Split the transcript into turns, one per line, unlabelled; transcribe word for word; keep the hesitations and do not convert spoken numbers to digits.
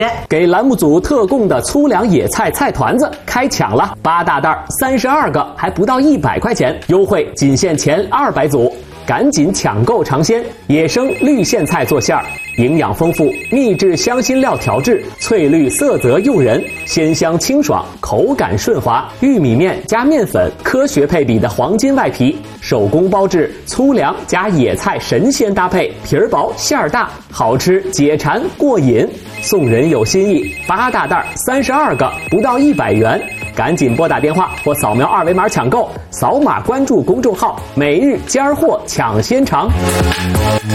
给栏目组特供的粗粮野菜菜团子开抢了，八大袋三十二个，还不到一百块钱，优惠仅限前二百组，赶紧抢购尝鲜！野生绿苋菜做馅儿，营养丰富，秘制香辛料调制，翠绿色泽诱人，鲜香清爽，口感顺滑。玉米面加面粉，科学配比的黄金外皮，手工包制，粗粮加野菜神仙搭配，皮儿薄馅儿大，好吃解馋过瘾。送人有新意，八大袋三十二个，不到一百元，赶紧拨打电话或扫描二维码抢购，扫码关注公众号“每日尖儿货抢鲜尝”。